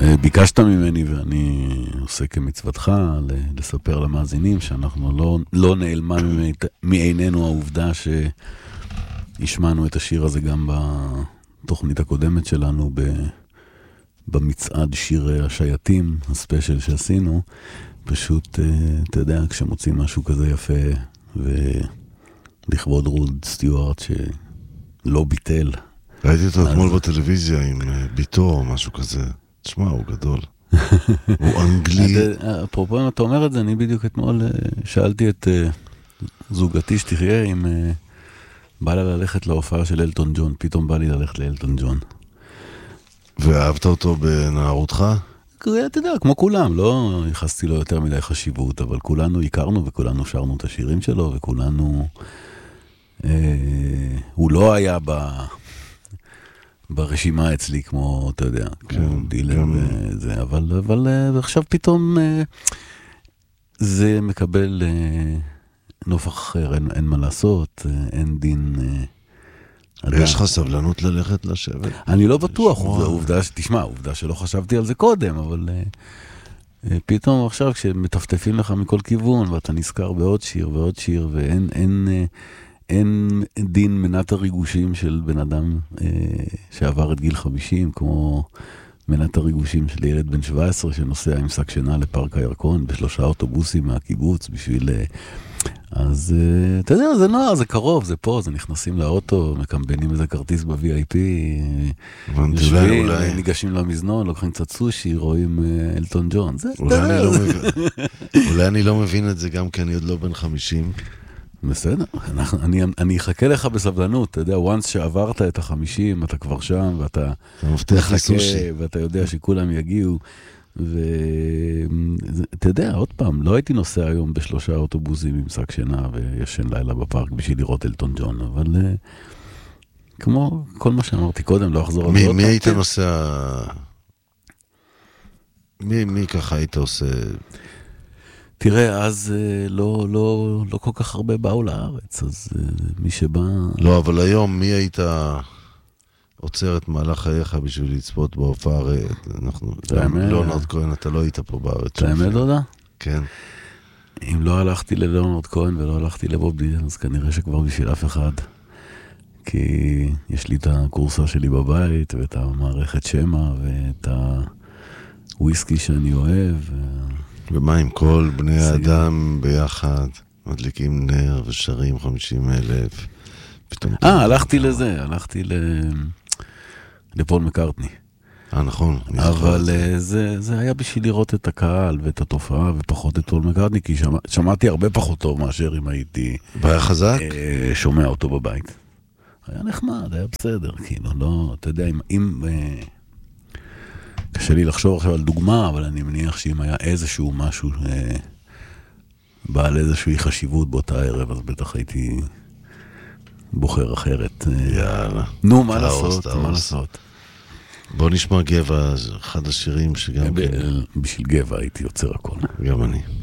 ביקשת ממני ואני עושה כמצוותך לספר למאזינים שאנחנו לא נעלמה מעינינו העובדה שהשמענו את השיר הזה גם בתוכנית הקודמת שלנו במצעד שיר השייטים, הספיישל שעשינו. פשוט, אתה יודע, כשמוצאים משהו כזה יפה ולכבוד רוד סטיוארט שלא ביטל. ראיתי אותו אתמול בטלוויזיה עם ביתו או משהו כזה. תשמע, הוא גדול. הוא אנגלי. אפרופו, אם אתה אומר את זה, אני בדיוק אתמול שאלתי את זוגתי שתחיה אם בא לה ללכת להופעה של אלטון ג'ון. פתאום בא לי ללכת לאלטון ג'ון. ואהבת אותו בנערותך? אתה יודע, כמו כולם, לא ייחסתי לו יותר מדי חשיבות, אבל כולנו הכרנו וכולנו שרנו את השירים שלו, וכולנו... הוא לא היה ברשימה אצלי, כמו, אתה יודע, כמו דילר וזה, אבל עכשיו פתאום זה מקבל נופח אחר, אין מה לעשות, אין דין... יש לך סבלנות ללכת לשבת? אני לא בטוח, עובדה שלא חשבתי על זה קודם, אבל פתאום עכשיו כשמטפטפים לך מכל כיוון, ואתה נזכר בעוד שיר ועוד שיר, ואין דין מנת הריגושים של בן אדם שעבר את גיל 50, כמו מנת הריגושים של ילד בן 17 שנוסע עם שק שינה לפארק הירקון, ב3 אוטובוסים מהקיבוץ בשביל... אז אתה יודע, זה נוער, זה קרוב, זה פה, זה נכנסים לאוטו, מקמבנים איזה כרטיס ב-VIP, יושבים, ניגשים למזנון, לוקחים קצת סושי, רואים אלטון ג'ון, זה... אולי אני לא מבין את זה גם כי אני עוד לא בן 50. בסדר, אני אחכה לך בסבלנות, אתה יודע, once שעברת את ה-50, אתה כבר שם, ואתה מחכה, ואתה יודע שכולם יגיעו, ואתה יודע, עוד פעם, לא הייתי נוסע היום ב3 אוטובוסים עם שק שינה וישן לילה בפארק בשביל לראות אלטון ג'ון, אבל כמו כל מה שאמרתי קודם, לא אחזור על זה. מי היית נוסע? מי ככה היית עושה? תראה, אז לא כל כך הרבה באו לארץ, אז מי שבא... לא, אבל היום מי היית... עוצר את מהלך חייך בשביל לצפות בהופעה, אנחנו, לונרד כהן, אתה לא היית פה בארץ. אתה האמת, דודה? כן. אם לא הלכתי ללונרד כהן ולא הלכתי לבוב דילן, אז כנראה שכבר בשביל אף אחד, כי יש לי את הקורסה שלי בבית, ואת המערכת שמע, ואת הוויסקי שאני אוהב. ומה עם כל בני האדם ביחד, מדליקים נר ושרים 50,000, הלכתי לזה, הלכתי לפול מקארטני. נכון. אבל זה היה בשביל לראות את הקהל ואת התופעה ופחות את פול מקארטני, כי שמעתי הרבה פחות טוב מאשר אם הייתי... היה חזק? שומע אותו בבית. היה נחמד, היה בסדר, כאילו, לא, אתה יודע, אם קשה לי לחשוב עכשיו על דוגמה, אבל אני מניח שאם היה איזשהו משהו בעל איזושהי חשיבות באותה ערב, אז בטח הייתי... בוחר אחרת. יאללה. נו, מה לעשות, מה לעשות. בוא נשמע גבע, אחד השירים שגם... בשביל גבע הייתי יוצר הכל. גם אני.